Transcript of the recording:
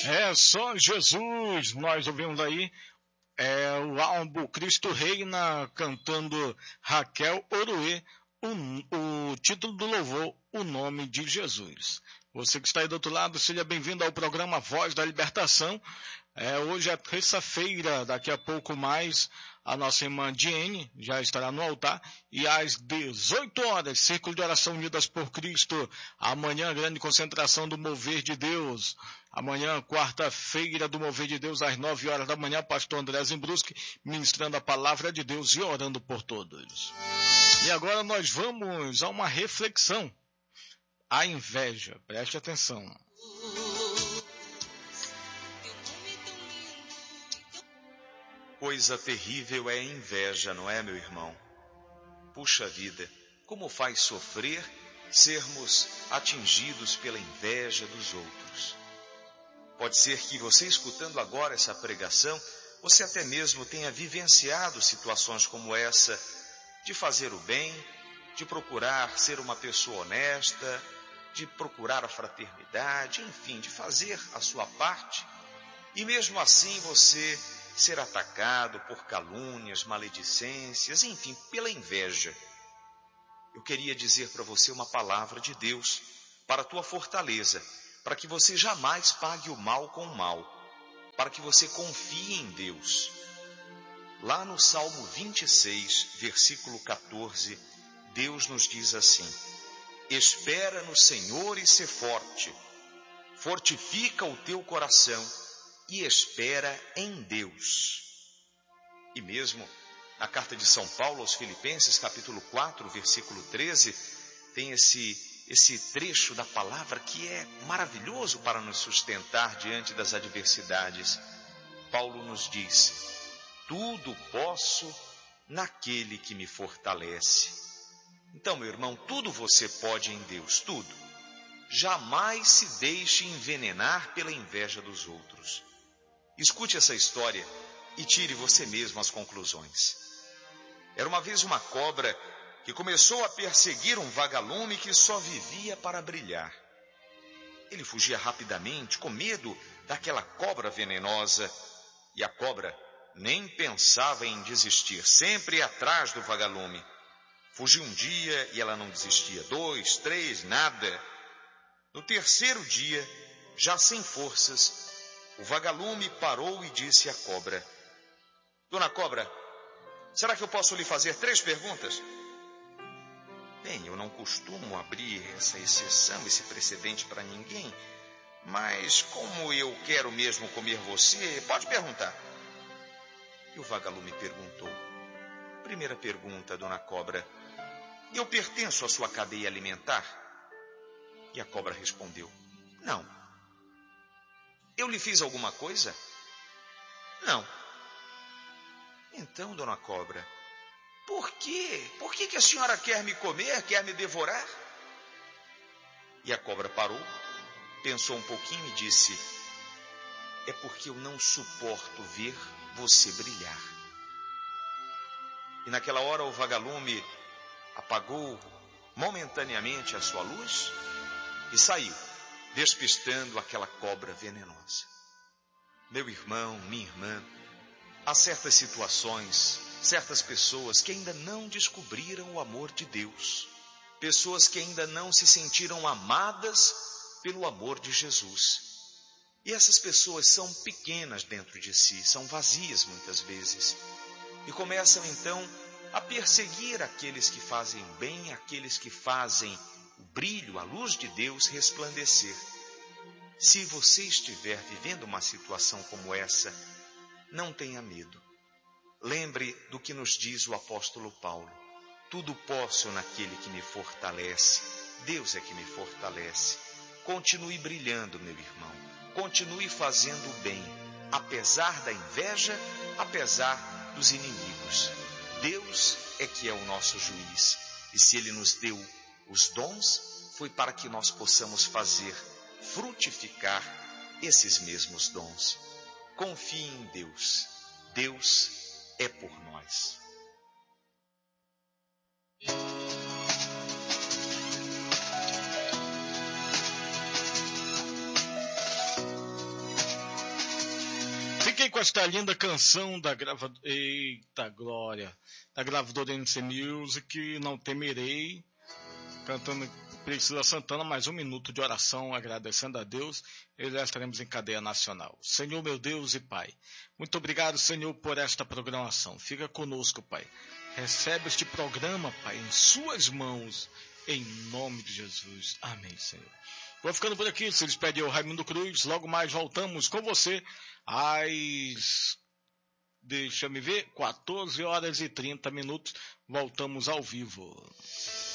É só Jesus. Nós ouvimos aí o álbum Cristo Reina cantando Raquel Oruê, o título do louvor, O Nome de Jesus. Você que está aí do outro lado, seja bem-vindo ao programa Voz da Libertação. Hoje é terça-feira, daqui a pouco mais a nossa irmã Diene já estará no altar e às 18 horas, Círculo de Oração Unidas por Cristo. Amanhã, grande concentração do Mover de Deus. Amanhã, quarta-feira do Mover de Deus, às 9 horas da manhã, pastor André Zimbruski ministrando a palavra de Deus e orando por todos. E agora nós vamos a uma reflexão. A inveja, preste atenção. Coisa terrível é a inveja, não é, meu irmão? Puxa vida, como faz sofrer sermos atingidos pela inveja dos outros. Pode ser que você, escutando agora essa pregação, você até mesmo tenha vivenciado situações como essa, de fazer o bem, de procurar ser uma pessoa honesta, de procurar a fraternidade, enfim, de fazer a sua parte, e mesmo assim você ser atacado por calúnias, maledicências, enfim, pela inveja. Eu queria dizer para você uma palavra de Deus para a tua fortaleza, para que você jamais pague o mal com o mal, para que você confie em Deus. Lá no Salmo 26, versículo 14, Deus nos diz assim: espera no Senhor e sê forte, fortifica o teu coração e espera em Deus. E mesmo na carta de São Paulo aos Filipenses, capítulo 4, versículo 13, tem esse trecho da palavra que é maravilhoso para nos sustentar diante das adversidades. Paulo nos diz: tudo posso naquele que me fortalece. Então, meu irmão, tudo você pode em Deus, tudo. Jamais se deixe envenenar pela inveja dos outros. Escute essa história e tire você mesmo as conclusões. Era uma vez uma cobra que começou a perseguir um vagalume que só vivia para brilhar. Ele fugia rapidamente, com medo daquela cobra venenosa, e a cobra nem pensava em desistir, sempre atrás do vagalume. Fugiu um dia e ela não desistia, 2, 3, nada. No terceiro dia, já sem forças, o vagalume parou e disse à cobra: dona Cobra, será que eu posso lhe fazer 3 perguntas? Bem, eu não costumo abrir essa exceção, esse precedente para ninguém, mas como eu quero mesmo comer você, pode perguntar. E o vagalume perguntou: primeira pergunta, dona Cobra, eu pertenço à sua cadeia alimentar? E a cobra respondeu: não. Eu lhe fiz alguma coisa? Não. Então, dona Cobra, por quê? Por que a senhora quer me comer, quer me devorar? E a cobra parou, pensou um pouquinho e disse: é porque eu não suporto ver você brilhar. E naquela hora o vagalume apagou momentaneamente a sua luz e saiu, despistando aquela cobra venenosa. Meu irmão, minha irmã, há certas situações, certas pessoas que ainda não descobriram o amor de Deus, pessoas que ainda não se sentiram amadas pelo amor de Jesus. E essas pessoas são pequenas dentro de si, são vazias muitas vezes, e começam então a perseguir aqueles que fazem bem, aqueles que fazem o brilho, a luz de Deus resplandecer. Se você estiver vivendo uma situação como essa, não tenha medo. Lembre do que nos diz o apóstolo Paulo: tudo posso naquele que me fortalece. Deus é que me fortalece. Continue brilhando, meu irmão. Continue fazendo o bem, apesar da inveja, apesar dos inimigos. Deus é que é o nosso juiz. E se Ele nos deu os dons, foi para que nós possamos fazer frutificar esses mesmos dons. Confie em Deus. Deus é por nós. com esta linda canção da gravadora. Eita glória! Da gravadora NC Music, Não Temerei. Cantando Priscila Santana, mais 1 minuto de oração, agradecendo a Deus. E já estaremos em cadeia nacional. Senhor, meu Deus e Pai, muito obrigado, Senhor, por esta programação. Fica conosco, Pai. Recebe este programa, Pai, em suas mãos, em nome de Jesus. Amém, Senhor. Vou ficando por aqui, se despede eu, Raimundo Cruz. Logo mais voltamos com você às... Deixa me ver, 14 horas e 30 minutos. Voltamos ao vivo.